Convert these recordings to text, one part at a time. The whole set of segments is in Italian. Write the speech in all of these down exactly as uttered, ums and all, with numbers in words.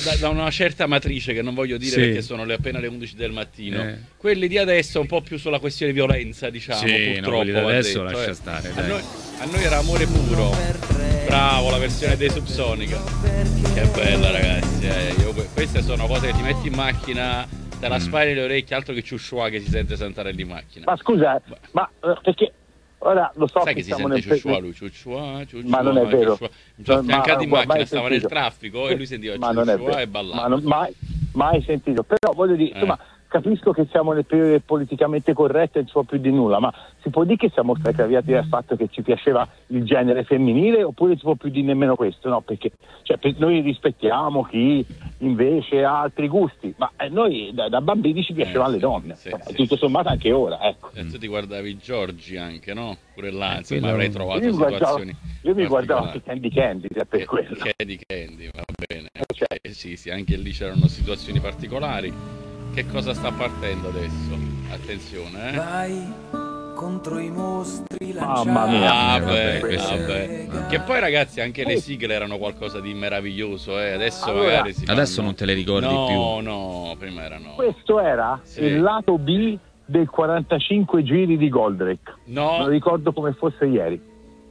da, da una certa matrice che non voglio dire sì. perché sono le, appena le undici del mattino. Eh. Quelli di adesso un po' più sulla questione violenza, diciamo, sì, purtroppo. No, quelli di adesso detto, lascia eh. stare. A Dai. noi, a noi era amore puro. Bravo, la versione dei Subsonica. Che bella, ragazzi. Eh. Io, queste sono cose che ti metti in macchina, te la spari le orecchie, altro che Ciusciua che si sente Santarelli in macchina. Ma scusa, ma, ma perché ora lo so sai che che si siamo sente nel Ciusciua lui, Ciusciua, Ciusciua, ma non è vero. Ciusciua. Mi sono affiancato in ma, macchina, mai stava sentito. nel traffico e lui sentiva ma non è Ciusciua vero. e ballava. Ma non, mai, mai sentito. Però voglio dire, Eh. insomma, capisco che siamo nel periodo politicamente corretto e non so più di nulla, ma si può dire che siamo stati avviati dal fatto che ci piaceva il genere femminile, oppure si può più dire nemmeno questo, no? Perché cioè, per, noi rispettiamo chi invece ha altri gusti, ma eh, noi da, da bambini ci piacevano Eh, le sì, donne, sì, insomma, sì, tutto sì. sommato anche ora, ecco. E tu ti guardavi Giorgi anche, no? Pure là, Eh, insomma, quello- avrei trovato Io mi guardavo, situazioni io mi guardavo particolari. anche Candy Candy, cioè, per Eh, quello. Candy Candy, va bene. Cioè. Ok, sì, sì, anche lì c'erano situazioni particolari. Che cosa sta partendo adesso? Attenzione, eh. Vai contro i mostri Mamma mia. Ah, Eh, vabbè, beh, queste- vabbè. vabbè. Che poi, ragazzi, anche le sigle erano qualcosa di meraviglioso, eh. Adesso Allora, magari si adesso fanno- non te le ricordi no, più. No, no, prima erano. Questo era Sì. il lato B del quarantacinque giri di Goldrake. Me lo No, ricordo come fosse ieri.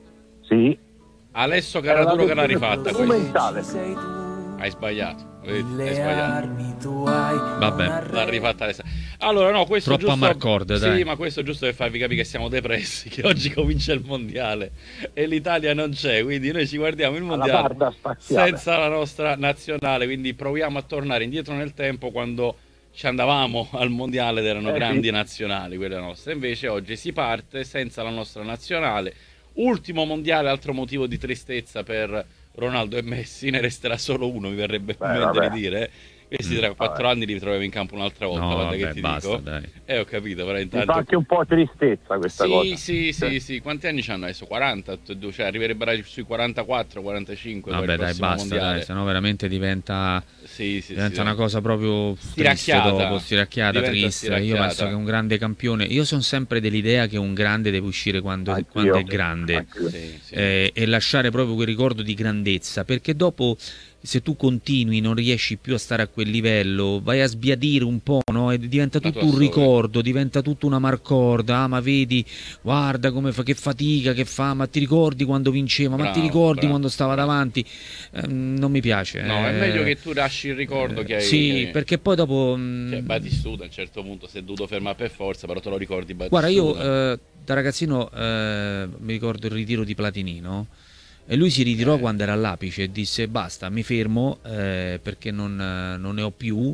Sì. Alesso Era la Caraduro che l'ha versione rifatta questa. strumentale. sei tu, Hai sbagliato, vedi? Hai le sbagliato. armi tu hai. Vabbè. L'ha rifatta Alessia. Allora, no, questo Troppo giusto. a Marcord, sì, dai. ma questo è giusto per farvi capire che siamo depressi, che oggi comincia il mondiale e l'Italia non c'è, quindi noi ci guardiamo il Alla mondiale barda spaziale. senza la nostra nazionale, quindi proviamo a tornare indietro nel tempo quando ci andavamo al mondiale ed erano Eh, grandi sì. nazionali quelle nostre. Invece oggi si parte senza la nostra nazionale. Ultimo mondiale, altro motivo di tristezza per Ronaldo e Messi, ne resterà solo uno, mi verrebbe in Beh, mente vabbè. di dire. Questi tra quattro vabbè. anni li ritroviamo in campo un'altra volta, No, guarda vabbè, che ti basta, dico. dai. Eh, ho capito, però Mi intanto... fa anche un po' tristezza questa sì, cosa. sì, sì, sì, quanti anni hanno adesso? quaranta, tutti e due, cioè arriverebbero sui quarantaquattro, quarantacinque. poi Vabbè, il dai, prossimo basta, mondiale. dai, sennò veramente diventa, Sì, sì, diventa sì, una sì. cosa proprio triste Stiracchiata. dopo, stiracchiata, Diventa triste. Io stiracchiata. penso che un grande campione, io sono sempre dell'idea che un grande deve uscire quando, Anch'io. quando è grande. Anch'io. Sì, sì. eh, e lasciare proprio quel ricordo di grandezza, perché dopo se tu continui non riesci più a stare a quel livello, vai a sbiadire un po', no? E diventa La tutto tua un storia. ricordo, diventa tutta una marcorda. Ah, ma vedi, guarda come fa, che fatica che fa, ma ti ricordi quando vinceva, ma ti Bravo, ricordi bravo, quando stava bravo. davanti. Ehm, non mi piace. No, è eh. meglio che tu lasci il ricordo che hai... Sì, che- perché poi dopo mh, Cioè, Batistuta a un certo punto si è dovuto fermare per forza, però te lo ricordi Batistuta. guarda, io eh, da ragazzino eh, mi ricordo il ritiro di Platini, no? E lui si ritirò Eh. quando era all'apice e disse basta, mi fermo eh, perché non, eh, non ne ho più.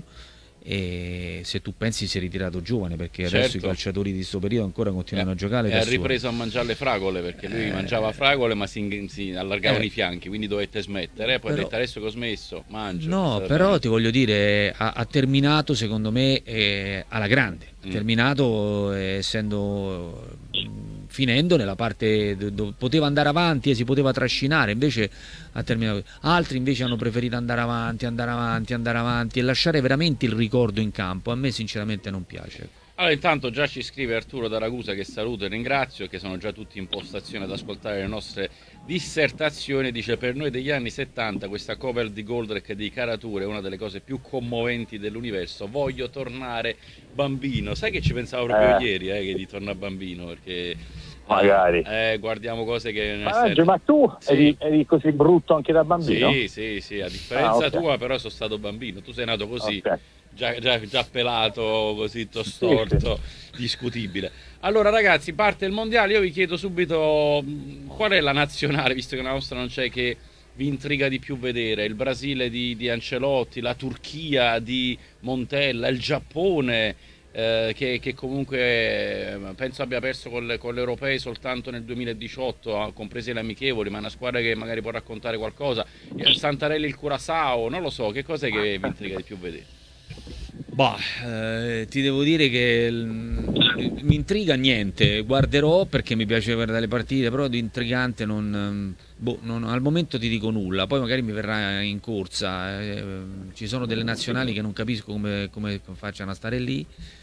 E se tu pensi si è ritirato giovane, perché adesso Certo. i calciatori di questo periodo ancora continuano a giocare. E per ha suo. ripreso a mangiare le fragole perché lui Eh. mangiava fragole ma si, si allargavano Eh. i fianchi, quindi dovette smettere. Poi ha Però- detto adesso che ho smesso, mangio. No, sta però bene. ti voglio dire, ha, ha terminato secondo me eh, alla grande, ha Mm. terminato eh, essendo mh, finendo nella parte do- dove poteva andare avanti e si poteva trascinare, invece ha terminato. Altri invece hanno preferito andare avanti, andare avanti, andare avanti e lasciare veramente il ricordo in campo. A me sinceramente non piace. Allora, intanto già ci scrive Arturo da Ragusa, che saluto e ringrazio, che sono già tutti in postazione ad ascoltare le nostre dissertazioni. Dice: per noi degli anni settanta questa cover di Goldrake di Caratura è una delle cose più commoventi dell'universo. Voglio tornare bambino. Sai che ci pensavo proprio Eh. ieri, eh, che di tornare bambino, perché Magari. eh, guardiamo cose che Ma, Angelo, ma tu Sì. eri, eri così brutto anche da bambino? Sì, sì, sì, a differenza Ah, ok. tua però sono stato bambino. Tu sei nato così, Ok. già, già, già pelato, così tostorto, discutibile. Allora ragazzi, parte il mondiale, io vi chiedo subito mh, qual è la nazionale, visto che la nostra non c'è, che vi intriga di più vedere? Il Brasile di, di Ancelotti, la Turchia di Montella, il Giappone, eh, che, che comunque eh, penso abbia perso con le, con le europee soltanto nel duemiladiciotto, ah, comprese le amichevoli, ma è una squadra che magari può raccontare qualcosa. Eh, Santarelli, il Curaçao, non lo so, che cos'è che vi intriga di più vedere? Bah, eh, ti devo dire che mm, mi intriga niente, guarderò perché mi piace vedere le partite, però di intrigante non, boh, non- al momento ti dico nulla, poi magari mi verrà in corsa, eh, ci sono delle nazionali che non capisco come, come facciano a stare lì,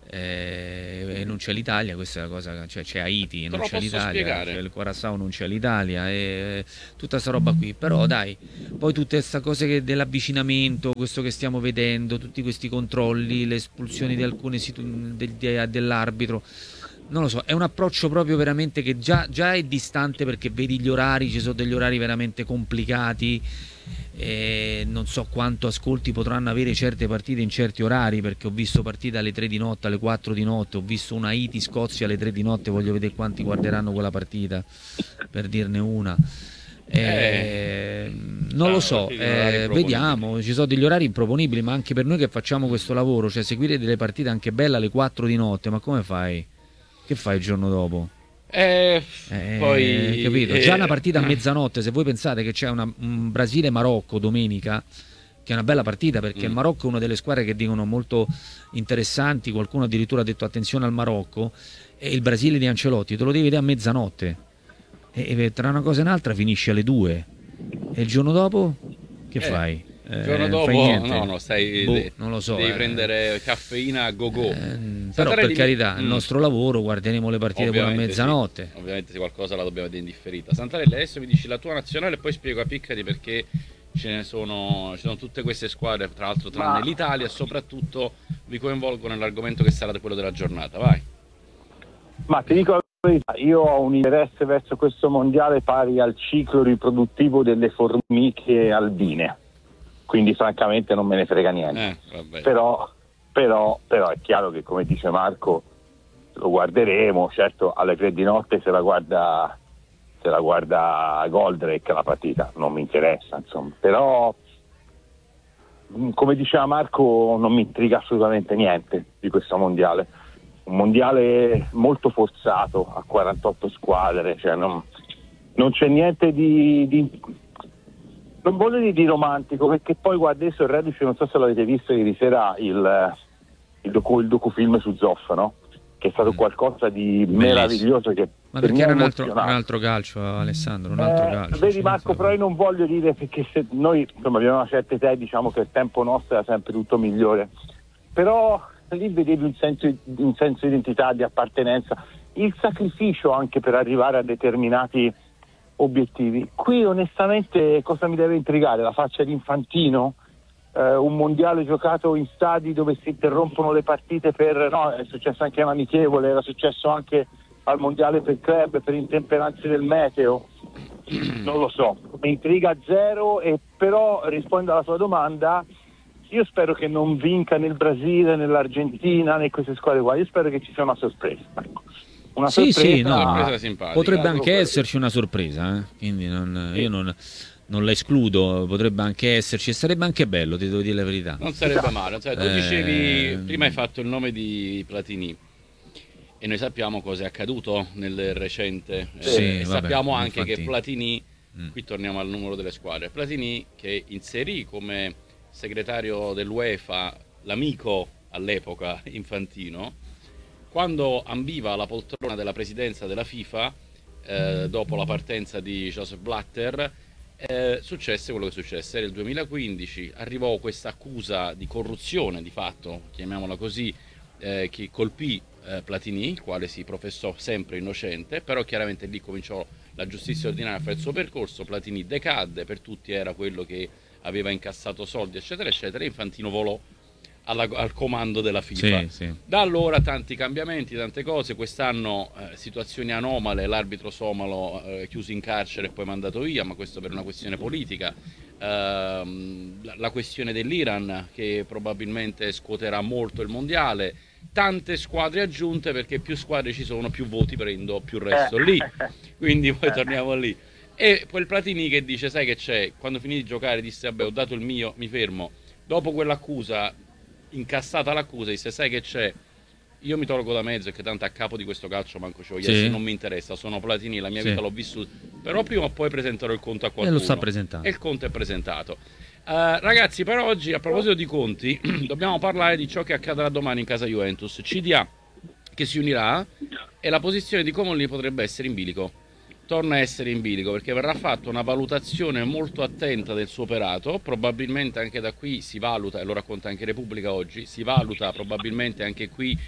eh, e non c'è l'Italia, questa è la cosa, cioè c'è Haiti e non Te lo c'è posso l'Italia, spiegare. c'è il Curaçao non c'è l'Italia, e tutta sta roba qui. Però dai, poi tutte queste cose che dell'avvicinamento, questo che stiamo vedendo, tutti questi controlli, le espulsioni di alcune situ- del- de- dell'arbitro, non lo so, è un approccio proprio veramente che già, già è distante, perché vedi gli orari, ci sono degli orari veramente complicati, e non so quanto ascolti potranno avere certe partite in certi orari, perché ho visto partite alle tre di notte, alle quattro di notte, ho visto una Haiti-Scozia alle tre di notte, voglio vedere quanti guarderanno quella partita, per dirne una. Eh, Eh, non lo no, so, partite in orari eh, improponibili. vediamo, ci sono degli orari improponibili, ma anche per noi che facciamo questo lavoro, cioè seguire delle partite anche belle alle quattro di notte, ma come fai? Che fai il giorno dopo? Eh, Eh, poi capito? eh, Già una partita a mezzanotte, se voi pensate che c'è una, un Brasile-Marocco domenica, che è una bella partita, perché Mm. il Marocco è una delle squadre che dicono molto interessanti, qualcuno addirittura ha detto attenzione al Marocco, e il Brasile di Ancelotti te lo devi vedere a mezzanotte, e, e tra una cosa e un'altra finisci alle due, e il giorno dopo che Eh, fai? il giorno Eh, dopo fai niente? no, no, stai, Boh, de- non lo so, devi eh. prendere caffeina a go go. Eh, però Santarelli, per carità, il mm, nostro lavoro, guarderemo le partite pure a ovviamente mezzanotte. sì, ovviamente se qualcosa la dobbiamo vedere in differita. Santarelli, adesso mi dici la tua nazionale e poi spiego a Piccari perché ce ne sono, ci sono tutte queste squadre, tra l'altro tranne Ma- l'Italia, e soprattutto vi coinvolgo nell'argomento che sarà quello della giornata. Vai. Ma ti dico la verità, io ho un interesse verso questo mondiale pari al ciclo riproduttivo delle formiche albine, quindi francamente non me ne frega niente. Eh, vabbè. Però, però, però è chiaro che, come dice Marco, lo guarderemo. Certo, alle tre di notte se la guarda, se la guarda Goldrake la partita, non mi interessa, insomma. Però, mh, come diceva Marco, non mi intriga assolutamente niente di questo mondiale. Un mondiale molto forzato, a quarantotto squadre, cioè non, non c'è niente di, di non voglio dire di romantico, perché poi guarda, adesso il Reduce, non so se l'avete visto ieri sera, il, il, docu, il docufilm su Zoff, no? Che è stato qualcosa di meraviglioso, che Ma per perché me era ha un altro, un emozionato. altro calcio, Alessandro, un altro Eh, calcio. vedi cioè, Marco, senza- però io non voglio dire, perché se noi insomma abbiamo una certa età e diciamo che il tempo nostro era sempre tutto migliore, però lì vedevi un senso, un senso di identità, di appartenenza, il sacrificio anche per arrivare a determinati obiettivi. Qui onestamente cosa mi deve intrigare? La faccia di Infantino? Eh, un mondiale giocato in stadi dove si interrompono le partite per... no, è successo anche a un amichevole, era successo anche al mondiale per club, per intemperanze del meteo. Non lo so, mi intriga zero, e però rispondo alla tua domanda, io spero che non vinca né il Brasile né l'Argentina né queste squadre qua, io spero che ci sia una sorpresa, ecco. Una Sì, sì, sorpresa, no, sorpresa simpatica. potrebbe anche Quello- esserci una sorpresa, eh? Quindi non- io non, non la escludo, potrebbe anche esserci, e sarebbe anche bello, ti devo dire la verità. Non sarebbe Esatto. male. Cioè, tu Eh, dicevi, prima hai fatto il nome di Platini e noi sappiamo cosa è accaduto nel recente. eh, Sì, e vabbè, sappiamo anche infatti. che Platini, Mm. qui torniamo al numero delle squadre, Platini che inserì come segretario dell'UEFA l'amico all'epoca Infantino, quando ambiva alla poltrona della presidenza della FIFA, eh, dopo la partenza di Joseph Blatter, eh, successe quello che successe. Era il duemilaquindici, arrivò questa accusa di corruzione, di fatto, chiamiamola così, eh, che colpì eh, Platini, il quale si professò sempre innocente, però chiaramente lì cominciò la giustizia ordinaria a fare il suo percorso. Platini decadde, per tutti era quello che aveva incassato soldi, eccetera, eccetera, e Infantino volò alla- al comando della FIFA. Sì, sì. Da allora tanti cambiamenti, tante cose. Quest'anno eh, situazioni anomale, l'arbitro somalo eh, chiuso in carcere e poi mandato via, ma questo per una questione politica. Ehm, la, la questione dell'Iran, che probabilmente scuoterà molto il mondiale. Tante squadre aggiunte, perché più squadre ci sono, più voti prendo, più resto lì. Quindi poi torniamo lì. E quel Platini che dice, sai che c'è, quando finì di giocare disse, vabbè, ho dato il mio, mi fermo. Dopo quell'accusa, incassata l'accusa, disse, sai che c'è, io mi tolgo da mezzo, che tanto a capo di questo calcio manco ci voglio Sì. essere, non mi interessa, sono Platini, la mia Sì. vita l'ho vissuta, però prima o poi presenterò il conto a E qualcuno. lo sta presentando. E il conto è presentato. Uh, ragazzi, per oggi, a proposito di conti, dobbiamo parlare di ciò che accadrà domani in casa Juventus. C D A che si unirà, e la posizione di Comolli potrebbe essere in bilico. Torna a essere in bilico, perché verrà fatta una valutazione molto attenta del suo operato. Probabilmente anche da qui si valuta, e lo racconta anche Repubblica oggi, si valuta probabilmente anche qui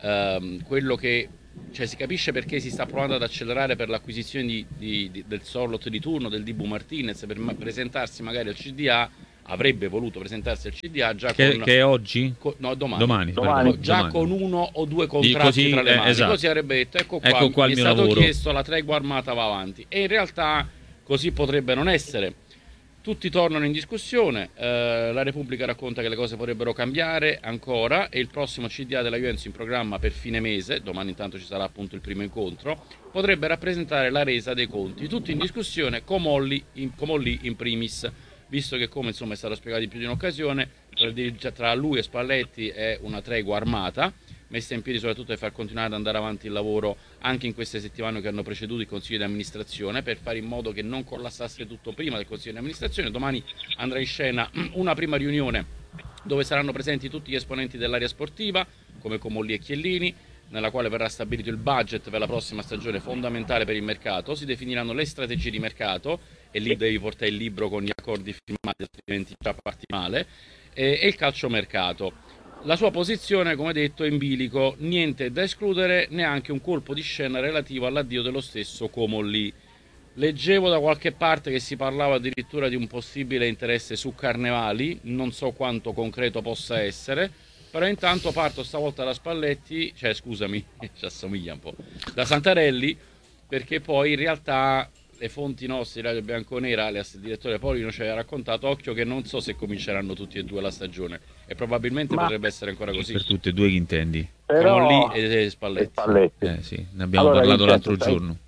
ehm, quello che, cioè si capisce perché si sta provando ad accelerare per l'acquisizione di, di, di, del Sorlot di turno, del Dibu Martinez, per ma- presentarsi magari al C D A. Avrebbe voluto presentarsi al C D A già che, con, che è oggi? con no, domani, domani, Domani. già domani. con uno o due contratti Così, tra le eh, mani, esatto. così avrebbe detto ecco qua, Ecco qua il mi è mio stato lavoro. chiesto, la tregua armata va avanti, e in realtà così potrebbe non essere. Tutti tornano in discussione, eh, la Repubblica racconta che le cose potrebbero cambiare ancora e il prossimo C D A della Juventus in programma per fine mese, domani intanto ci sarà appunto il primo incontro, potrebbe rappresentare la resa dei conti. Tutto in discussione, Comolli in, Comolli in primis, visto che, come insomma è stato spiegato in più di un'occasione, tra, tra lui e Spalletti è una tregua armata, messa in piedi soprattutto per far continuare ad andare avanti il lavoro anche in queste settimane che hanno preceduto il Consiglio di amministrazione, per fare in modo che non collassasse tutto prima del Consiglio di amministrazione. Domani andrà in scena una prima riunione dove saranno presenti tutti gli esponenti dell'area sportiva, come Comolli e Chiellini, nella quale verrà stabilito il budget per la prossima stagione fondamentale per il mercato, si definiranno le strategie di mercato, e lì devi portare il libro con gli accordi firmati, altrimenti già parti male, e, e il calciomercato. La sua posizione, come detto, è in bilico, niente da escludere, neanche un colpo di scena relativo all'addio dello stesso Comolli. Leggevo da qualche parte che si parlava addirittura di un possibile interesse su Carnevali, non so quanto concreto possa essere, però intanto parto stavolta da Spalletti, cioè scusami, ci assomiglia un po', da Santarelli, perché poi in realtà le fonti nostre, Radio Bianconera, il direttore Paolino ci aveva raccontato, occhio che non so se cominceranno tutti e due la stagione, e probabilmente Ma... potrebbe essere ancora così. Per tutte e due chi intendi? Però... Comolli e Spalletti. e Spalletti. Eh sì, ne abbiamo Allora, parlato Vincenzo, l'altro sai, giorno.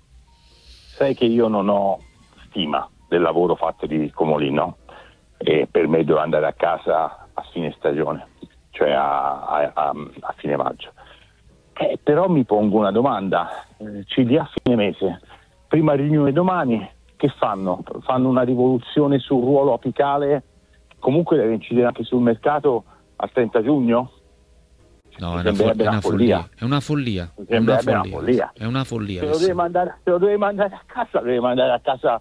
Sai che io non ho stima del lavoro fatto di Comolli, no? E per me doveva andare a casa a fine stagione, cioè a, a, a, a fine maggio. Eh, però mi pongo una domanda, eh, C D A a fine mese, prima riunione domani, che fanno? Fanno una rivoluzione sul ruolo apicale, comunque deve incidere anche sul mercato al trenta giugno? No, Mi è una, fo- sembrerebbe è una una follia. follia. È una follia. Mi È una sembrerebbe una follia. follia. È una follia. Se lo, questo. deve mandare, se lo deve mandare a casa, deve mandare a casa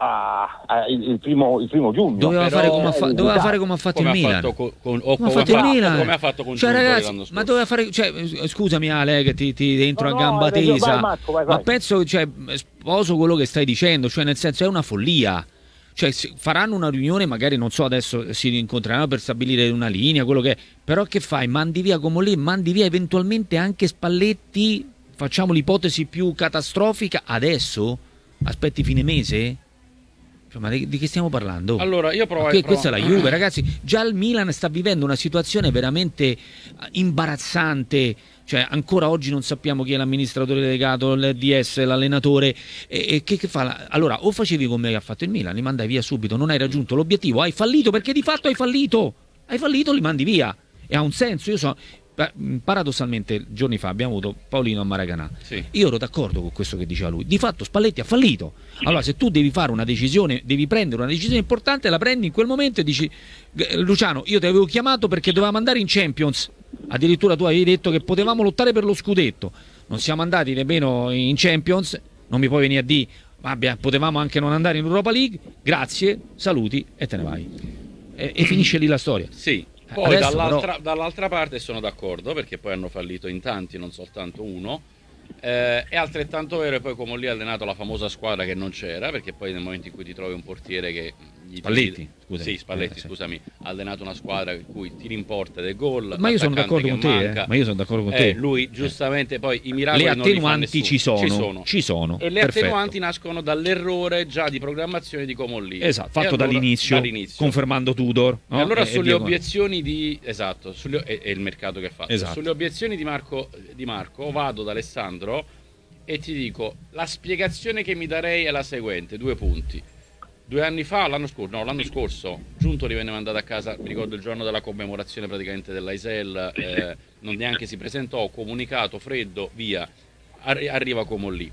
a, a, il, il, primo, il primo giugno. Doveva, Però- fare come ha, fa- eh, doveva dai, fare come ha fatto come il ha Milan. fatto con, con, o Come ha come fatto il fa- Milan? come ha fatto con Cioè, Giuntoli ragazzi, l'anno ma scorso. doveva fare, cioè, scusami Ale che ti, ti entro No, a no, gamba hai ragione, tesa, vai, Marco, vai, ma vai. penso, cioè, sposo quello che stai dicendo, cioè nel senso è una follia. Cioè si- faranno una riunione, magari non so, adesso si incontreranno per stabilire una linea, quello che è, però che fai? Mandi via Comolli, mandi via eventualmente anche Spalletti, facciamo l'ipotesi più catastrofica adesso? Aspetti fine mese? Cioè, ma di, di che stiamo parlando? Allora, io provo, Ma que- provo- questa è la Juve, ragazzi. Già il Milan sta vivendo una situazione veramente eh, imbarazzante. Cioè, ancora oggi non sappiamo chi è l'amministratore delegato, il D S, l'allenatore. E, e che, che fa? La- Allora, o facevi come ha fatto il Milan, li mandai via subito, non hai raggiunto l'obiettivo, hai fallito perché di fatto hai fallito. Hai fallito, li mandi via. E ha un senso. Io so. pa- Paradossalmente, giorni fa abbiamo avuto Paolino a Maracanã. Sì. Io ero d'accordo con questo che diceva lui. Di fatto Spalletti ha fallito. Allora, se tu devi fare una decisione, devi prendere una decisione importante, la prendi in quel momento e dici: "G- Luciano, io ti avevo chiamato perché dovevamo andare in Champions. Addirittura tu avevi detto che potevamo lottare per lo scudetto. Non siamo andati nemmeno in Champions. Non mi puoi venire a dire, vabbè, potevamo anche non andare in Europa League. Grazie, saluti e te ne vai. E, e finisce lì la storia. Sì, poi Adesso, dall'altra, dall'altra parte sono d'accordo, perché poi hanno fallito in tanti, non soltanto uno. Eh, è altrettanto vero, e poi come lì ha allenato la famosa squadra che non c'era, perché poi nel momento in cui ti trovi un portiere che gli Spalletti, tiri- scusami. sì, Spalletti, Eh, sì. scusami, ha allenato una squadra in cui ti rimporta del gol, Ma io sono l'attaccante d'accordo con che te, eh. manca. Ma io sono d'accordo con Eh, te. lui giustamente poi i miracoli Le non li fa attenuanti nessuno. ci sono, ci sono. ci sono. E le Perfetto. attenuanti nascono dall'errore già di programmazione di Comolli. Esatto, E fatto allora- dall'inizio, dall'inizio. confermando Tudor. no? E allora E- e sulle via con- obiezioni di esatto, sulle- è, è il mercato che ha fatto. Esatto. Sulle obiezioni di Marco, di Marco vado da Alessandro e ti dico, la spiegazione che mi darei è la seguente, due punti. Due anni fa, l'anno scorso, no, l'anno scorso, Giuntoli venne mandato a casa, mi ricordo il giorno della commemorazione praticamente dell'Aisel, eh, non neanche si presentò, comunicato, freddo, via, Arri- arriva Comolli.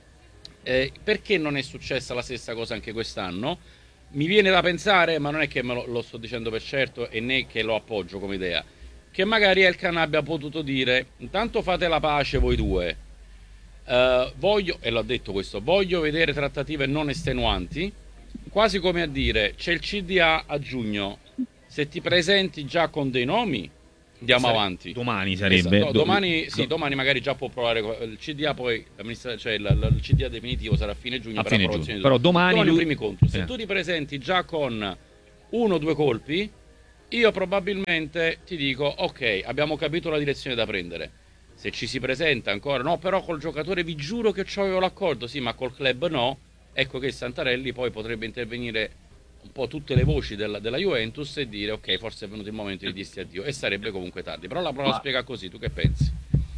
Eh, perché non è successa la stessa cosa anche quest'anno? Mi viene da pensare, ma non è che me lo, lo sto dicendo per certo e né che lo appoggio come idea, che magari Elkann abbia potuto dire, intanto fate la pace voi due, eh, voglio, e l'ho detto questo, voglio vedere trattative non estenuanti, quasi come a dire, c'è il C D A a giugno, se ti presenti già con dei nomi, Andiamo avanti. Domani sarebbe. Esatto. Do- domani, do- sì, domani magari già può provare il C D A, poi cioè il, il C D A definitivo sarà a fine giugno A per fine approvazione giugno. di Però domani domani lui- primi conti. Se Eh. tu ti presenti già con uno o due colpi, io probabilmente ti dico ok, abbiamo capito la direzione da prendere. Se ci si presenta ancora, no, però col giocatore vi giuro che c'avevo l'accordo, sì, ma col club no, ecco che Santarelli poi potrebbe intervenire un po' tutte le voci della, della Juventus e dire ok, forse è venuto il momento di dirsi addio, e sarebbe comunque tardi. Però la prova Ma- spiega così, tu che pensi?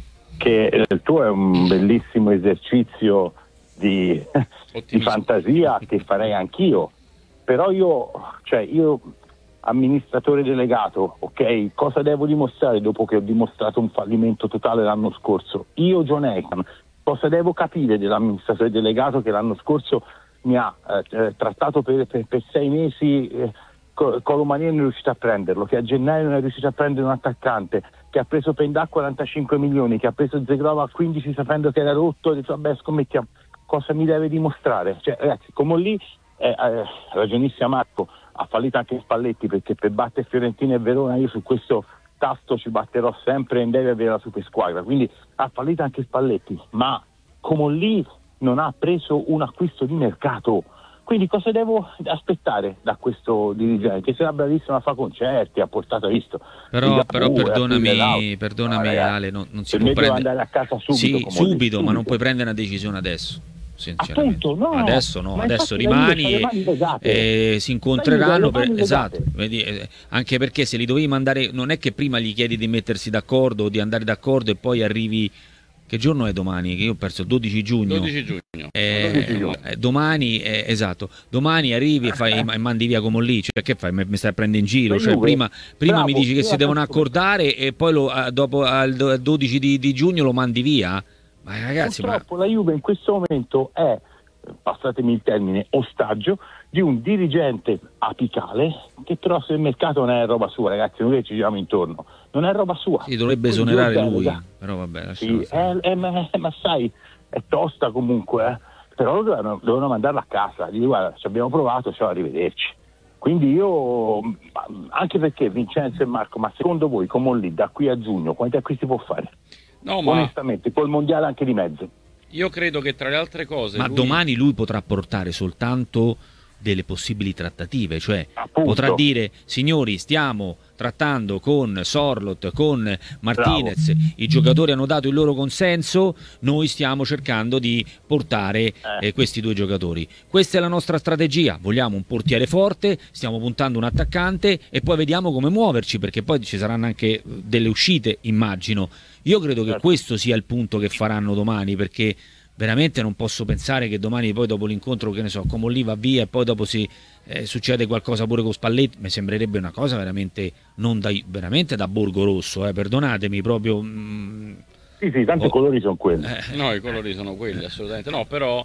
Che eh, il tuo è un bellissimo esercizio di, di Ottimismo. fantasia che farei anch'io, però io, cioè io amministratore delegato, ok, cosa devo dimostrare dopo che ho dimostrato un fallimento totale l'anno scorso? Io, John Heyman, cosa devo capire dell'amministratore delegato che l'anno scorso mi ha eh, trattato per, per, per sei mesi, eh, Colomani non è riuscito a prenderlo, che a gennaio non è riuscito a prendere un attaccante, che ha preso Pendà a quarantacinque milioni, che ha preso Zegrova a quindici sapendo che era rotto, e ha detto vabbè scommettiamo, cosa mi deve dimostrare? Cioè ragazzi, come lì, eh, eh, ragionissima Marco, ha fallito anche Spalletti, perché per battere Fiorentina e Verona io su questo tasto ci batterò sempre e deve avere la super squadra, quindi ha fallito anche Spalletti, ma come lì non ha preso un acquisto di mercato. Quindi cosa devo aspettare da questo dirigente? Che sarà bravissimo a fare concerti, ha portato, ha visto. Però, però Ligabue, perdonami, no, perdonami ragazzi, Ale, non, non si per può me deve prendere. andare a casa subito. Sì, come subito, subito, ma non puoi prendere una decisione adesso. Sinceramente. Appunto, no, adesso no, ma adesso infatti la Juve c'ha rimani le mani legate. e eh, si incontreranno La Juve ha per, le mani esatto, legate. vedi, eh, anche perché se li dovevi mandare, non è che prima gli chiedi di mettersi d'accordo o di andare d'accordo e poi arrivi. Che giorno è domani? Che io ho perso il dodici giugno. dodici giugno. Eh, dodici giugno. eh, domani, eh, esatto, domani arrivi e, fai, e mandi via come lì, cioè che fai? Mi mi stai a prendere in giro? La Cioè, Juve, prima prima bravo, mi dici che io si la devono faccio- accordare e poi lo, eh, dopo al do- dodici di, di giugno lo mandi via? Ma ragazzi, ma Purtroppo la Juve in questo momento è, passatemi il termine, ostaggio di un dirigente apicale che però se il mercato non è roba sua, ragazzi, noi ci giriamo intorno, non è roba sua. si dovrebbe Quindi esonerare io lui, delega. però vabbè, lasciamo Sì, stare. è- è- ma, ma sai, è tosta comunque, eh. Però loro dovevano, dovevano mandarla a casa, gli dico, guarda, ci abbiamo provato, ciao, arrivederci. Quindi io, ma- anche perché Vincenzo e Marco, ma secondo voi come lì da qui a giugno quanti acquisti può fare? No, ma Onestamente, col mondiale anche di mezzo. io credo che tra le altre cose Ma lui- domani lui potrà portare soltanto delle possibili trattative, cioè Appunto. potrà dire signori stiamo trattando con Sorlot, con Martinez, i giocatori hanno dato il loro consenso, noi stiamo cercando di portare Eh. eh, questi due giocatori. Questa è la nostra strategia, vogliamo un portiere forte, stiamo puntando un attaccante e poi vediamo come muoverci, perché poi ci saranno anche delle uscite, immagino. Io credo che Certo. questo sia il punto che faranno domani, perché veramente non posso pensare che domani poi dopo l'incontro, che ne so, Comolli va via e poi dopo si eh, succede qualcosa pure con Spalletti, mi sembrerebbe una cosa veramente non da, veramente da Borgo Rosso, eh, perdonatemi proprio. mm, Sì, sì, tanti Oh. colori sono quelli. eh, No, i colori sono quelli, assolutamente no, però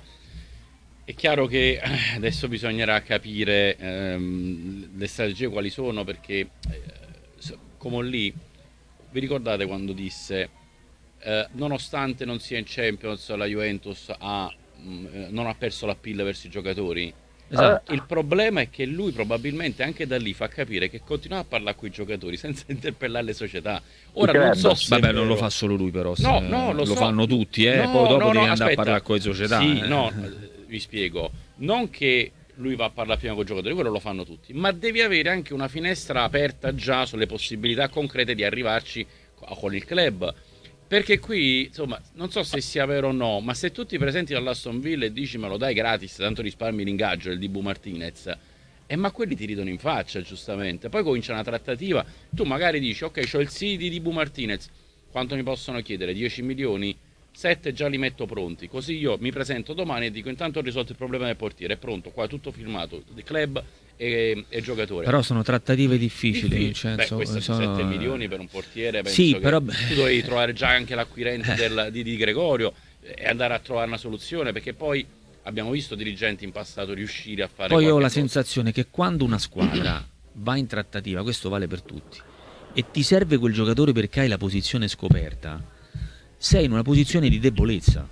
è chiaro che eh, adesso bisognerà capire ehm, le strategie quali sono, perché eh, s- come lì, vi ricordate quando disse eh, nonostante non sia in Champions la Juventus ha, mh, eh, non ha perso l'appeal verso i giocatori? esatto. Il problema è che lui probabilmente anche da lì fa capire che continua a parlare con i giocatori senza interpellare le società. Ora non so se è Vabbè, non lo vero. fa solo lui però, No, se- no, lo, lo so. fanno tutti, eh, No, poi dopo no, devi no, andare aspetta. a parlare con le società. Sì, eh. no, vi spiego. Non che lui va a parlare prima con i giocatori, quello lo fanno tutti, ma devi avere anche una finestra aperta già sulle possibilità concrete di arrivarci con il club. Perché qui, insomma, non so se sia vero o no, ma se tu ti presenti all'Aston Villa e dici me lo dai gratis, tanto risparmi l'ingaggio del Dibu Martinez, eh, ma quelli ti ridono in faccia, giustamente. Poi comincia una trattativa, tu magari dici, ok, c'ho il sì di Dibu Martinez, quanto mi possono chiedere? dieci milioni? sette già li metto pronti, così io mi presento domani e dico, intanto ho risolto il problema del portiere, è pronto, qua è tutto firmato, il club e, e giocatore. Però sono trattative difficili, Difficile. Vincenzo. Beh, questi sono- sette milioni per un portiere, penso Sì, che però- tu dovevi trovare già anche l'acquirente del- di, di Gregorio e andare a trovare una soluzione, perché poi abbiamo visto dirigenti in passato riuscire a fare Poi ho qualche la cosa. sensazione che quando una squadra va in trattativa, questo vale per tutti, e ti serve quel giocatore perché hai la posizione scoperta, sei in una posizione di debolezza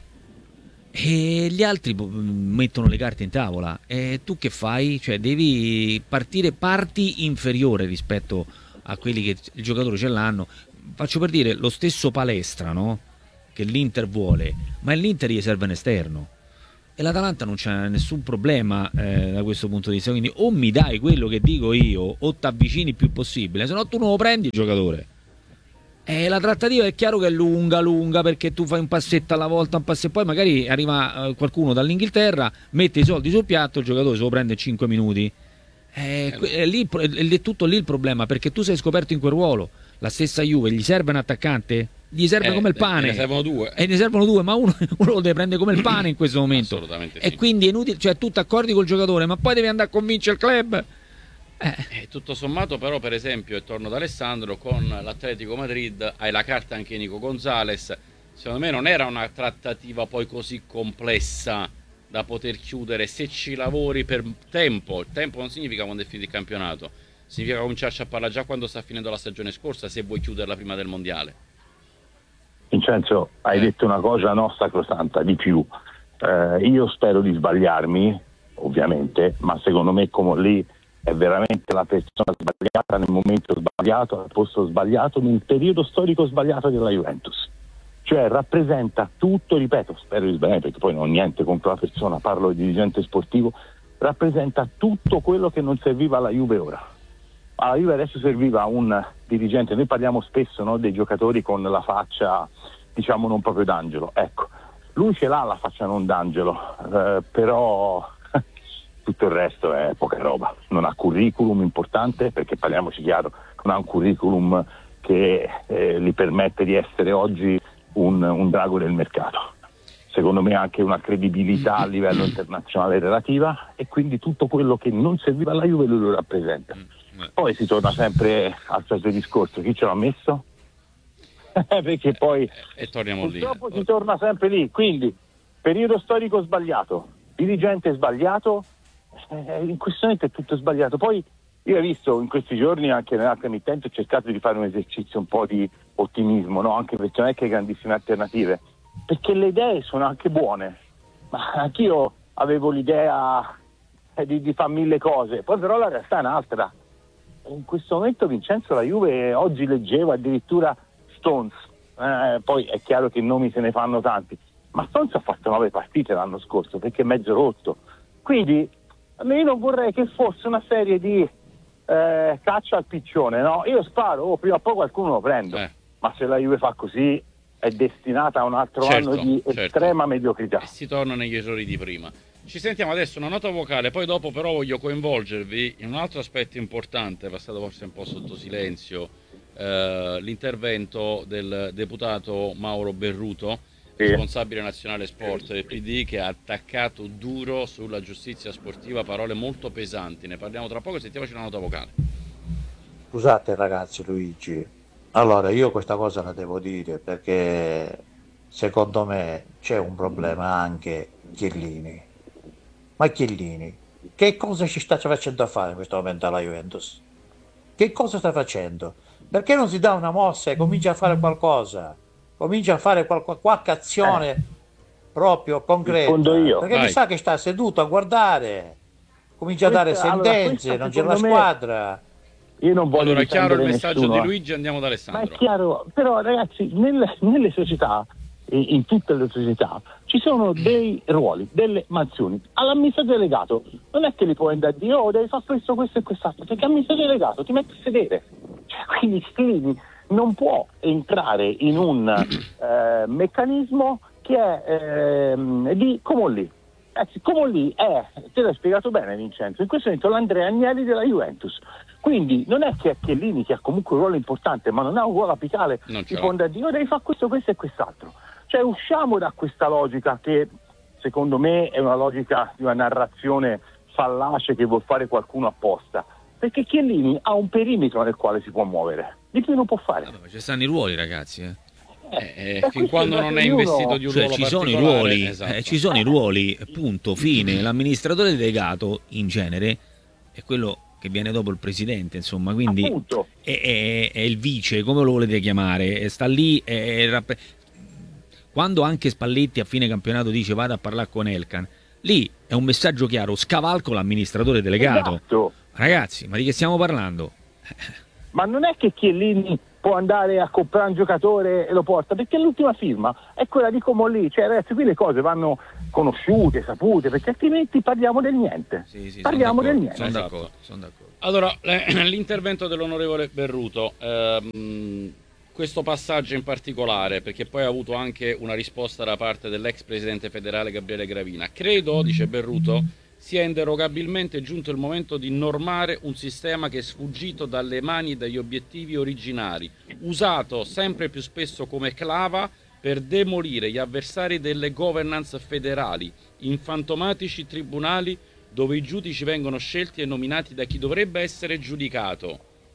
e gli altri po- mettono le carte in tavola e tu che fai? Cioè devi partire, parti inferiore rispetto a quelli che il giocatore ce l'hanno. faccio per dire, lo stesso Palestra, no? Che l'Inter vuole, ma l'Inter gli serve un esterno. E l'Atalanta non c'è nessun problema eh, da questo punto di vista, quindi o mi dai quello che dico io o ti avvicini il più possibile, se no tu non lo prendi il giocatore. E la trattativa è chiaro che è lunga, lunga, perché tu fai un passetto alla volta, un passetto, poi magari arriva eh, qualcuno dall'Inghilterra, mette i soldi sul piatto, il giocatore se lo prende in cinque minuti. È, è, lì, è tutto lì il problema, perché tu sei scoperto in quel ruolo. La stessa Juve gli serve un attaccante? Gli serve eh, come il pane, ne servono due. E ne servono due, ma uno, uno lo deve prendere come il pane in questo momento. Assolutamente e sì. Quindi è inutile, cioè tu ti accordi col giocatore, ma poi devi andare a convincere il club. Eh. Eh, tutto sommato, però, per esempio, e torno da Alessandro, con l'Atletico Madrid hai la carta anche Nico Gonzalez. Secondo me non era una trattativa poi così complessa da poter chiudere se ci lavori per tempo. Il tempo non significa quando è finito il campionato, significa cominciarci a parlare già quando sta finendo la stagione scorsa, se vuoi chiuderla prima del mondiale. Vincenzo, hai eh. detto una cosa no sacrosanta, di più. Eh, io spero di sbagliarmi, ovviamente, ma secondo me come lì è veramente la persona sbagliata nel momento sbagliato, al posto sbagliato, nel periodo storico sbagliato della Juventus. Cioè rappresenta tutto, ripeto, spero di sbagliare perché poi non ho niente contro la persona, parlo di dirigente sportivo, rappresenta tutto quello che non serviva alla Juve ora. Alla Juve adesso serviva un dirigente, noi parliamo spesso, no, dei giocatori con la faccia, diciamo, non proprio d'angelo, ecco, lui ce l'ha la faccia non d'angelo, eh, però tutto il resto è poca roba, non ha curriculum importante, perché parliamoci chiaro, non ha un curriculum che eh, gli permette di essere oggi un, un drago del mercato. Secondo me anche una credibilità a livello internazionale relativa, e quindi tutto quello che non serviva alla Juve lui lo rappresenta. Poi si torna sempre al solito discorso, chi ce l'ha messo? Perché poi e, e torniamo purtroppo lì. si torna sempre lì, quindi periodo storico sbagliato, dirigente sbagliato, eh, in questo momento è tutto sbagliato. Poi io ho visto in questi giorni anche nell'altra emittente, ho cercato di fare un esercizio un po' di ottimismo, no? Anche perché non è che hai grandissime alternative, perché le idee sono anche buone, ma anch'io avevo l'idea eh, di, di fare mille cose, poi però la realtà è un'altra. In questo momento, Vincenzo, la Juve, oggi leggevo addirittura Stones, eh, poi è chiaro che nomi se ne fanno tanti, ma Stones ha fatto nove partite l'anno scorso perché è mezzo rotto, quindi io non vorrei che fosse una serie di eh, caccia al piccione, no? Io sparo, oh, prima o poi qualcuno lo prendo, eh. ma se la Juve fa così è destinata a un altro certo, anno di certo. estrema mediocrità. E si torna negli errori di prima. Ci sentiamo adesso una nota vocale, poi dopo però voglio coinvolgervi in un altro aspetto importante, passato forse un po' sotto silenzio, eh, l'intervento del deputato Mauro Berruto, sì. responsabile nazionale sport del P D, che ha attaccato duro sulla giustizia sportiva, parole molto pesanti. Ne parliamo tra poco, sentiamoci una nota vocale. Scusate ragazzi, Luigi, allora io questa cosa la devo dire perché secondo me c'è un problema anche Chiellini. Ma Chiellini, che cosa ci sta facendo a fare in questo momento alla Juventus? Che cosa sta facendo? Perché non si dà una mossa e comincia a fare qualcosa? Comincia a fare qualche, qualche azione eh. proprio concreta. Io. Perché Vai. mi sa che sta seduto a guardare, comincia questa, a dare sentenze, allora, non c'è la squadra. Io non voglio allora, è chiaro il messaggio nessuno. di Luigi, andiamo da Alessandro. Ma è chiaro, però ragazzi, nelle, nelle società, in tutte le società, ci sono dei ruoli, delle mansioni. All'amministratore delegato non è che li puoi andare a dire, oh, devi fare questo, questo e quest'altro, perché l'amministratore delegato ti mette a sedere. Cioè, quindi Chiellini non può entrare in un eh, meccanismo che è eh, di Comolli. Eh, Comolli è, te l'hai spiegato bene Vincenzo, in questo momento l'Andrea Agnelli della Juventus. Quindi non è che è Chiellini, che ha comunque un ruolo importante, ma non ha un ruolo apicale, ti può andare a dire, oh, devi fare questo, questo e quest'altro. Cioè usciamo da questa logica che secondo me è una logica di una narrazione fallace che vuol fare qualcuno apposta, perché Chiellini ha un perimetro nel quale si può muovere, di più non può fare. Vabbè, ma ci stanno i ruoli ragazzi, eh. Eh, eh, fin quando non è investito di un cioè, ruolo ci sono i ruoli, esatto. eh, ci sono i ruoli, punto, fine. L'amministratore delegato in genere è quello che viene dopo il presidente, insomma, quindi è, è, è il vice, come lo volete chiamare, sta lì, è, è, quando anche Spalletti a fine campionato dice vado a parlare con Elkan, lì è un messaggio chiaro, scavalco l'amministratore delegato. Esatto. Ragazzi, ma di che stiamo parlando? Ma non è che Chiellini può andare a comprare un giocatore e lo porta, perché l'ultima firma è quella di Comolli. Cioè ragazzi, qui le cose vanno conosciute, sapute, perché altrimenti parliamo del niente. Sì, sì, parliamo sono del niente. Sono Esatto. d'accordo, sono d'accordo. Allora, l'intervento dell'onorevole Berruto, ehm, questo passaggio in particolare, perché poi ha avuto anche una risposta da parte dell'ex presidente federale Gabriele Gravina. Credo, dice Berruto, sia inderogabilmente giunto il momento di normare un sistema che è sfuggito dalle mani e dagli obiettivi originari, usato sempre più spesso come clava per demolire gli avversari delle governance federali, in fantomatici tribunali dove i giudici vengono scelti e nominati da chi dovrebbe essere giudicato.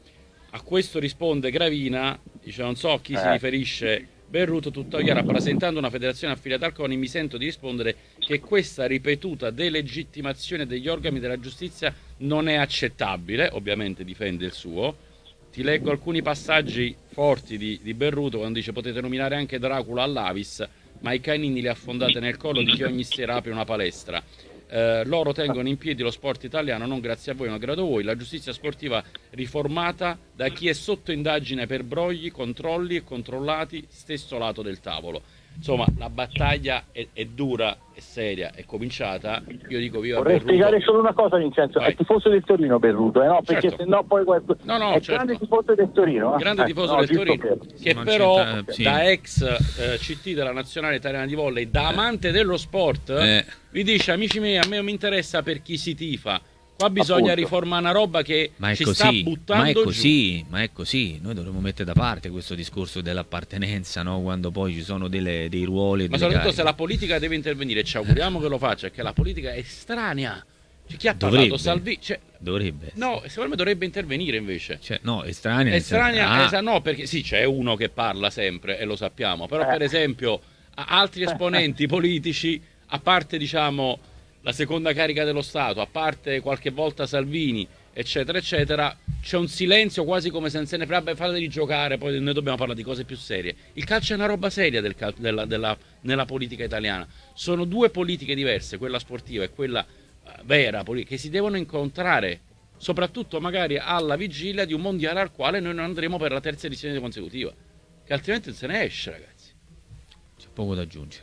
A questo risponde Gravina, dice non so a chi si Eh. riferisce Berruto, tuttavia rappresentando una federazione affiliata al CONI mi sento di rispondere che questa ripetuta delegittimazione degli organi della giustizia non è accettabile, ovviamente difende il suo. Ti leggo alcuni passaggi forti di, di Berruto quando dice potete nominare anche Dracula all'Avis, ma i canini li affondate nel collo di chi ogni sera apre una palestra. Eh, loro tengono in piedi lo sport italiano non grazie a voi ma grazie a voi, la giustizia sportiva riformata da chi è sotto indagine per brogli, controlli e controllati stesso lato del tavolo. Insomma, la battaglia è, è dura, è seria, è cominciata. Io dico viva Vorrei Berruto. spiegare solo una cosa, Vincenzo. Vai. È tifoso del Torino Berruto, eh? No, perché Certo. se no poi questo No, no, è certo. grande tifoso del Torino. eh? Grande Eh, tifoso no, del giusto Torino, per- che Non però c'entra, sì. da ex eh, C T della nazionale italiana di volley, da amante dello sport, Eh. vi dice amici miei, a me non mi interessa per chi si tifa. Qua bisogna Appunto. riformare una roba che Ma è ci sta così, buttando ma è giù. così, ma è così. Noi dovremmo mettere da parte questo discorso dell'appartenenza, no? Quando poi ci sono delle, dei ruoli. e Ma delle soprattutto cariche. se la politica deve intervenire, ci auguriamo che lo faccia, che la politica è estranea. Cioè, chi ha Dovrebbe. parlato Salvini? Cioè, Dovrebbe. no, secondo me dovrebbe intervenire invece. Cioè, no, estranea. È nel senso- estranea, Ah, esa- no, perché sì, c'è uno che parla sempre e lo sappiamo, però Eh. per esempio a- altri esponenti politici, a parte diciamo la seconda carica dello Stato, a parte qualche volta Salvini, eccetera, eccetera, c'è un silenzio quasi come se non se ne frega, fateli giocare, poi noi dobbiamo parlare di cose più serie. Il calcio è una roba seria del cal- della, della- nella politica italiana. Sono due politiche diverse, quella sportiva e quella eh, vera, poli- che si devono incontrare, soprattutto magari alla vigilia di un mondiale al quale noi non andremo per la terza edizione consecutiva, che altrimenti non se ne esce, ragazzi. c'è poco da aggiungere.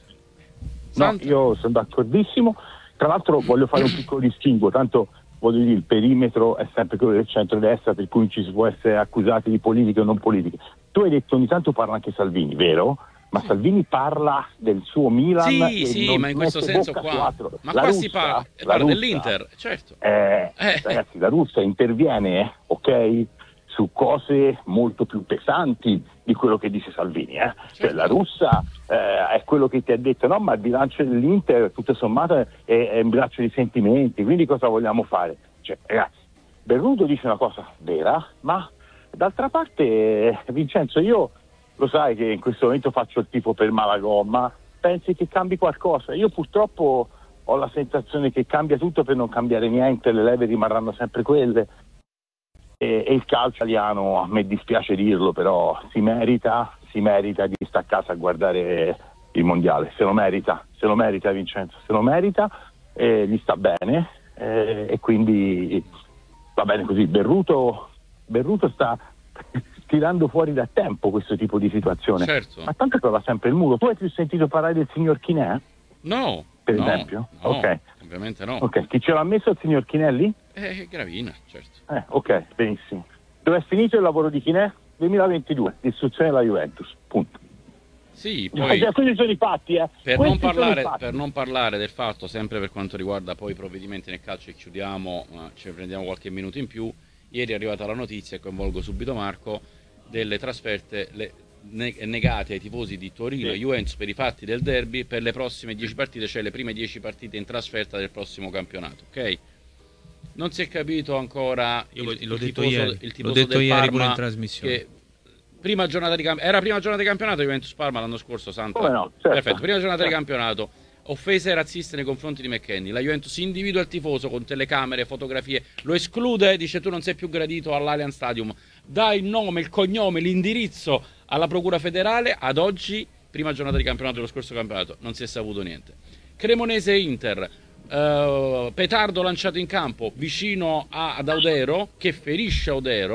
No, Santo- io sono d'accordissimo. Tra l'altro voglio fare un piccolo distinguo, tanto voglio dire, il perimetro è sempre quello del centrodestra, per cui non ci si può essere accusati di politiche o non politiche. Tu hai detto ogni tanto parla anche Salvini, vero? Ma Salvini parla del suo Milan. Sì, e sì, non ma in questo mette senso bocca su qua. altro. Ma La qua Russia, si parla, la parla Russia, dell'Inter, certo. eh, Eh. Ragazzi, la Russia interviene, eh, ok, su cose molto più pesanti di quello che dice Salvini. Eh. Cioè, Certo. la Russia eh, è quello che ti ha detto, no, ma il bilancio dell'Inter, tutto sommato, è, è un bilancio di sentimenti, quindi cosa vogliamo fare? Cioè, ragazzi, Berruto dice una cosa vera, ma d'altra parte, eh, Vincenzo, io lo sai che in questo momento faccio il tifo per Malagomma, pensi che cambi qualcosa? Io purtroppo ho la sensazione che cambia tutto per non cambiare niente, le leve rimarranno sempre quelle. E, e il calcio italiano, a me dispiace dirlo, però si merita, si merita di stare a casa a guardare il mondiale, se lo merita, se lo merita Vincenzo, se lo merita, eh, gli sta bene eh, e quindi va bene così. Berruto, Berruto sta tirando fuori da tempo questo tipo di situazione, Certo. ma tanto trova sempre il muro. Tu hai più sentito parlare del signor Chinè? No, Per no, esempio? no, Ok. ovviamente no. Ok, chi ce l'ha messo il signor Chinelli? Eh, Gravina, certo. Eh, ok, benissimo. Dove è finito il lavoro di Chinè? duemilaventidue, distruzione della Juventus, punto. Sì, poi Cioè, questi sono i fatti, eh. per Questi non, sono i parlare, fatti. per non parlare del fatto, sempre per quanto riguarda poi i provvedimenti nel calcio e chiudiamo, ma ci prendiamo qualche minuto in più, ieri è arrivata la notizia, e coinvolgo subito Marco, delle trasferte le- ne- negate ai tifosi di Torino e Sì. Juventus per i fatti del derby per le prossime dieci partite, cioè le prime dieci partite in trasferta del prossimo campionato, ok? Non si è capito ancora Io il, l'ho il detto tifoso, ieri, il l'ho tifoso detto del ieri pure Parma in trasmissione. che prima giornata di camp- era prima giornata di campionato Juventus Parma l'anno scorso, Santa. Come no, certo. Perfetto, prima giornata Certo. di campionato. Offese razziste nei confronti di McKennie. La Juventus individua il tifoso con telecamere, fotografie, lo esclude, dice tu non sei più gradito all'Allianz Stadium. Dà il nome, il cognome, l'indirizzo alla Procura federale. Ad oggi, prima giornata di campionato dello scorso campionato, non si è saputo niente. Cremonese Inter. Uh, petardo lanciato in campo vicino a, ad Audero che ferisce Audero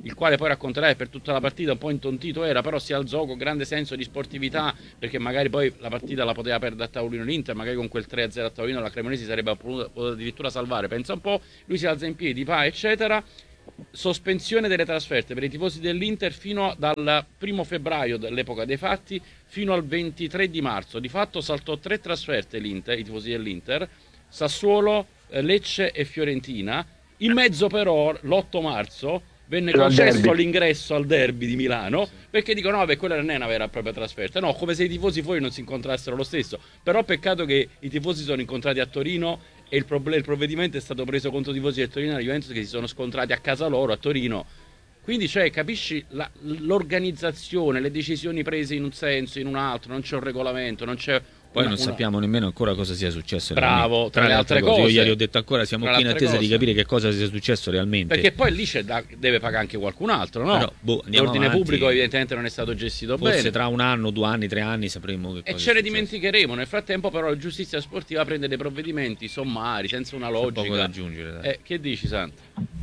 il quale poi racconterà che per tutta la partita un po' intontito era, però si alzò con grande senso di sportività, perché magari poi la partita la poteva perdere a tavolino l'Inter, magari con quel tre a zero a tavolino la Cremonese sarebbe potuto addirittura salvare, pensa un po', lui si alza in piedi, va eccetera. Sospensione delle trasferte per i tifosi dell'Inter fino a, dal primo febbraio dell'epoca dei fatti fino al ventitré di marzo. Di fatto saltò tre trasferte l'Inter, i tifosi dell'Inter, Sassuolo, Lecce e Fiorentina. In mezzo però l'otto marzo venne C'era concesso l'ingresso al derby di Milano, perché dicono no, beh, quella non è una vera e propria trasferta, no, come se i tifosi fuori non si incontrassero lo stesso. Però peccato che i tifosi sono incontrati a Torino e il, proble- il provvedimento è stato preso contro i tifosi del Torino e la Juventus, che si sono scontrati a casa loro a Torino. Quindi, cioè, capisci la, l'organizzazione, le decisioni prese in un senso, in un altro, non c'è un regolamento, non c'è. Poi una, non una... sappiamo nemmeno ancora cosa sia successo. Bravo, tra, tra le altre, altre cose. cose. Io ieri ho detto ancora, siamo qui in attesa cose. di capire che cosa sia successo realmente. Perché poi lì c'è da, deve pagare anche qualcun altro, no? Però, boh, l'ordine avanti. pubblico evidentemente non è stato gestito Forse bene. tra un anno, due anni, tre anni sapremo che cosa e ce ne dimenticheremo. Nel frattempo però la giustizia sportiva prende dei provvedimenti sommari, senza una logica. C'è poco da aggiungere. Dai. Eh, che dici, Santa?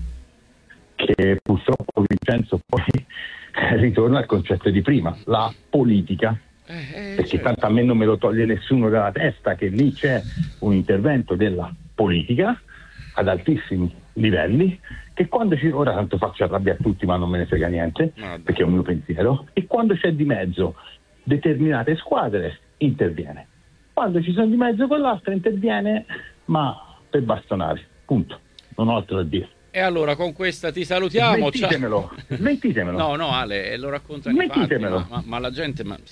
Che purtroppo Vincenzo poi ritorna al concetto di prima, la politica. Eh, eh, perché certo. tanto a me non me lo toglie nessuno dalla testa che lì c'è un intervento della politica ad altissimi livelli, che quando ci, ora tanto faccio arrabbiare a tutti ma non me ne frega niente, no, perché è un mio pensiero, e quando c'è di mezzo determinate squadre interviene, quando ci sono di mezzo quell'altra interviene, ma per bastonare, punto, non ho altro da dire. E allora con questa ti salutiamo. Smentitemelo, smentitemelo. No, no, Ale, lo raccontano i fatti, ma, ma, ma la gente... Ma...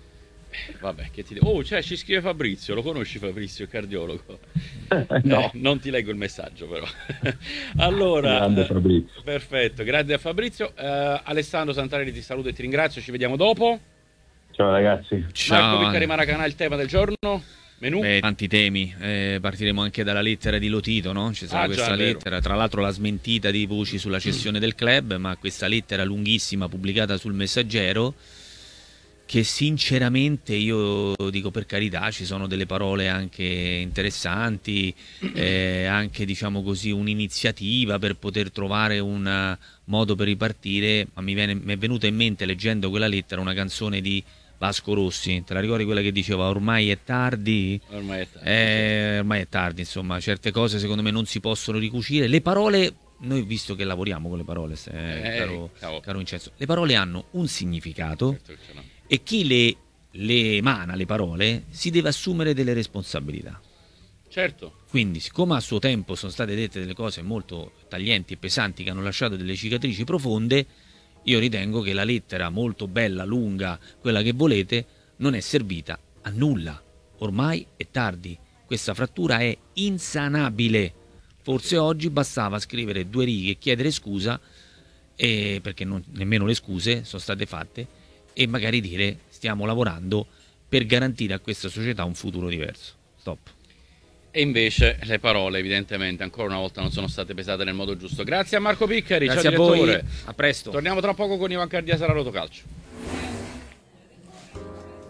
Vabbè, che ti dico? Oh, cioè, ci scrive Fabrizio, lo conosci Fabrizio, il cardiologo? No. Eh, non ti leggo il messaggio però. Allora, grande Fabrizio. Eh, perfetto, grazie a Fabrizio. Eh, Alessandro Santarelli ti saluto e ti ringrazio, ci vediamo dopo. Ciao ragazzi. Ciao. Marco Piccari Maracanà, il tema del giorno. Menù. Beh, tanti temi, eh, partiremo anche dalla lettera di Lotito, no? Ci sarà Ah, questa già, lettera, tra l'altro la smentita di voci sulla cessione del club, ma questa lettera lunghissima pubblicata sul Messaggero, che sinceramente io dico, per carità, ci sono delle parole anche interessanti, eh, anche diciamo così un'iniziativa per poter trovare un modo per ripartire, ma mi, viene, mi è venuta in mente leggendo quella lettera una canzone di Vasco Rossi, te la ricordi quella che diceva ormai è tardi? Ormai è tardi. Eh, ormai è tardi, insomma, certe cose secondo me non si possono ricucire. Le parole, noi visto che lavoriamo con le parole, eh, Eh, caro, cavolo. caro Vincenzo, le parole hanno un significato Certo che ce l'ho. e chi le, le emana, le parole, si deve assumere delle responsabilità. Certo. Quindi, siccome a suo tempo sono state dette delle cose molto taglienti e pesanti che hanno lasciato delle cicatrici profonde, io ritengo che la lettera molto bella, lunga, quella che volete, non è servita a nulla. Ormai è tardi, questa frattura è insanabile. Forse oggi bastava scrivere due righe e chiedere scusa, e perché non, nemmeno le scuse sono state fatte, e magari dire stiamo lavorando per garantire a questa società un futuro diverso. Stop. E invece le parole evidentemente ancora una volta non sono state pesate nel modo giusto. Grazie a Marco Piccari, Grazie ciao a voi, direttore. a presto. Torniamo tra poco con Ivan Cardia, sarà Rotocalcio.